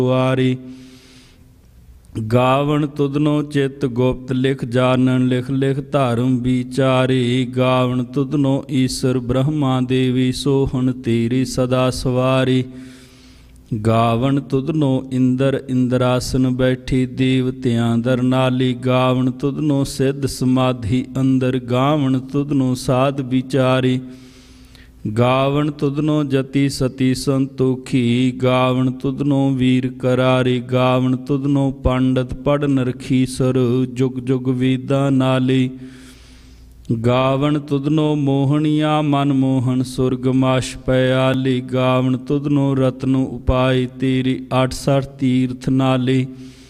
ਵਾਰੀ। ਗਾਵਣ ਤੁਧਨੋ ਚਿਤ ਗੁਪਤ ਲਿਖ ਜਾਣਨ ਲਿਖ ਲਿਖ ਧਰਮ ਵਿਚਾਰੀ। ਗਾਵਣ ਤੁਧਨੋ ਈਸ਼ਰ ਬ੍ਰਹਮਾ ਦੇਵੀ ਸੋਹਣ ਤੇਰੀ ਸਦਾ ਸਵਾਰੀ। ਗਾਵਣ ਤੁਧਨੋ ਇੰਦਰ ਇੰਦਰਾਸਨ ਬੈਠੀ ਦੇਵਤਿਆਂ ਦਰਨਾਲੀ। ਗਾਵਣ ਤੁਧਨੋ ਸਿੱਧ ਸਮਾਧੀ ਅੰਦਰ ਗਾਵਣ ਤੁਧਨੋ ਸਾਧ ਵਿਚਾਰੀ। ਗਾਵਣ ਤੁਧਨੋ ਜਤੀ ਸਤੀ ਸੰਤੋਖੀ। ਗਾਵਣ ਤੁਧਨੋ ਵੀਰ ਕਰਾਰੀ। ਗਾਵਣ ਤੁਧਨੋ ਪੰਡਤ ਪੜਨ ਰਖੀਸਰ ਜੁਗ ਜੁਗ ਵੇਦਾਂ ਨਾਲੀ। ਗਾਵਣ ਤੁਧਨੋ ਮੋਹਣੀਆ ਮਨ ਮੋਹਨ ਸੁਰਗ ਮਾਸ਼ ਪਿਆਲੀ। ਗਾਵਣ ਤੁਧਨੋ ਰਤਨ ਉਪਾਈ ਤੇਰੀ 68 ਤੀਰਥ ਨਾਲੀ।